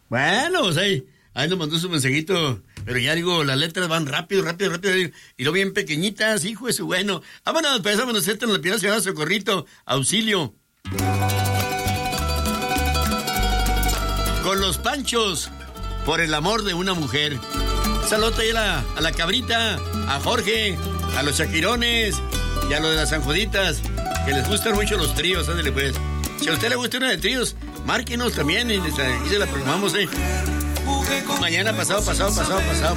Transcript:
Bueno, o sea, ahí nos mandó su mensajito, pero ya digo, las letras van rápido, y lo bien pequeñitas, hijo de su bueno. Vámonos, pues, vámonos, en la primera ciudad, socorrito, auxilio. Con los Panchos, por el amor de una mujer. Saludos ahí a la Cabrita, a Jorge, a los Shakirones y a los de las Sanjoditas, que les gustan mucho los tríos, ándale pues. Si a usted le gusta uno de tríos, márquenos también y se la programamos, Mañana pasado.